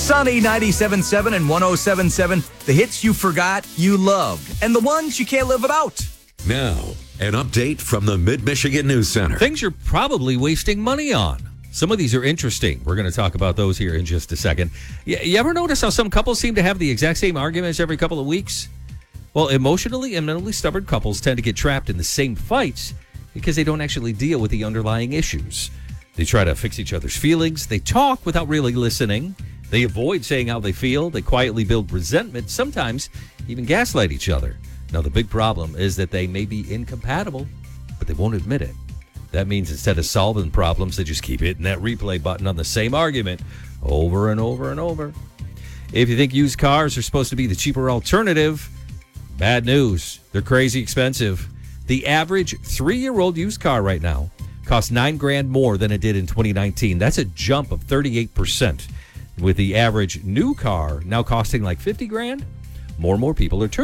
Sunny 97.7 and 107.7, the hits you forgot you loved, and the ones you can't live without. Now, an update from the Mid-Michigan News Center. Things you're probably wasting money on. Some of these are interesting. We're going to talk about those here in just a second. You ever notice how some couples seem to have the exact same arguments every couple of weeks? Well, emotionally and mentally stubborn couples tend to get trapped in the same fights because they don't actually deal with the underlying issues. They try to fix each other's feelings. They talk without really listening. They avoid saying how they feel. They quietly build resentment, sometimes even gaslight each other. Now, the big problem is that they may be incompatible, but they won't admit it. That means instead of solving problems, they just keep hitting that replay button on the same argument over and over and over. If you think used cars are supposed to be the cheaper alternative, bad news. They're crazy expensive. The average 3-year-old used car right now costs $9,000 more than it did in 2019. That's a jump of 38%. With the average new car now costing like $50,000, more and more people are turning